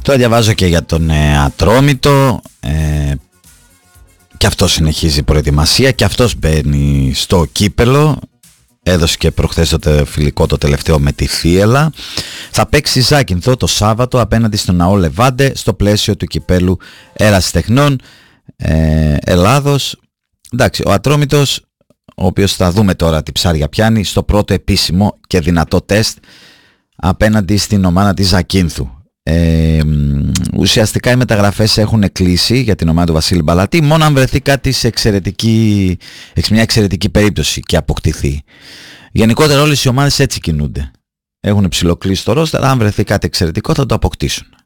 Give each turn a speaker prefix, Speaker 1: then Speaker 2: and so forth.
Speaker 1: Τώρα διαβάζω και για τον Ατρόμητο, και αυτός συνεχίζει προετοιμασία και αυτός μπαίνει στο κύπελο. Έδωσε και προχθές το φιλικό το τελευταίο με τη Θίελα. Θα παίξει Ζάκυνθο το Σάββατο απέναντι στον ΑΟ Λεβάντε στο πλαίσιο του κυπέλου Ερασιτεχνών Ελλάδος. Εντάξει, ο Ατρόμητος, ο οποίος θα δούμε τώρα τι ψάρια πιάνει στο πρώτο επίσημο και δυνατό τεστ απέναντι στην ομάδα της Ζακίνθου. Ουσιαστικά οι μεταγραφές έχουν κλείσει για την ομάδα του Βασίλη Μπαλατή, μόνο αν βρεθεί κάτι σε μια εξαιρετική περίπτωση και αποκτηθεί. Γενικότερα όλες οι ομάδες έτσι κινούνται. Έχουν ψηλοκλείσει το ρόστερ, αν βρεθεί κάτι εξαιρετικό θα το αποκτήσουν.